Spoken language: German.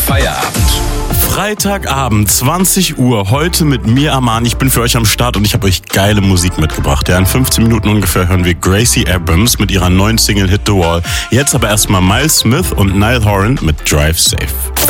Feierabend. Freitagabend, 20 Uhr, heute mit mir, Aman. Ich bin für euch am Start und ich habe euch geile Musik mitgebracht. Ja, in 15 Minuten ungefähr hören wir Gracie Abrams mit ihrer neuen Single Hit the Wall. Jetzt aber erstmal Miles Smith und Niall Horan mit Drive Safe.